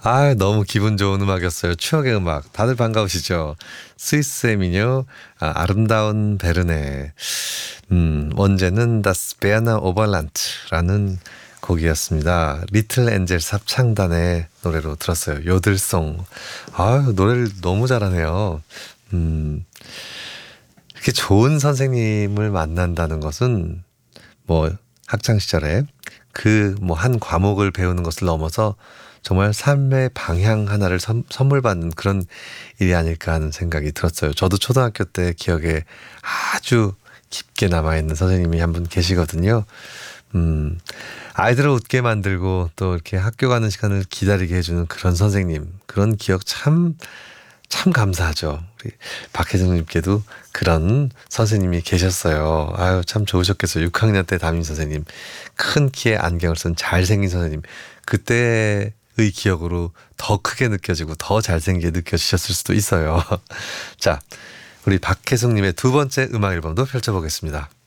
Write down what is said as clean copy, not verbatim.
아, 너무 기분 좋은 음악이었어요. 추억의 음악. 다들 반가우시죠? 스위스의 미녀, 아름다운 베르네. 원제는 Das Berner Oberland라는 곡이었습니다. 리틀 엔젤스 합창단의 노래로 들었어요. 요들송. 아, 노래를 너무 잘하네요. 음, 이렇게 좋은 선생님을 만난다는 것은 뭐 학창 시절에 그 뭐 한 과목을 배우는 것을 넘어서 정말 삶의 방향 하나를 선물 받는 그런 일이 아닐까 하는 생각이 들었어요. 저도 초등학교 때 기억에 아주 깊게 남아있는 선생님이 한 분 계시거든요. 음, 아이들을 웃게 만들고 또 이렇게 학교 가는 시간을 기다리게 해주는 그런 선생님, 그런 기억 참 감사하죠. 우리 박혜정님께도 그런 선생님이 계셨어요. 아유, 참 좋으셨겠어요. 6학년 때 담임 선생님. 큰 키에 안경을 쓴 잘생긴 선생님. 그때의 기억으로 더 크게 느껴지고 더 잘생기게 느껴지셨을 수도 있어요. 자, 우리 박혜숙님의 두 번째 음악 앨범도 펼쳐보겠습니다.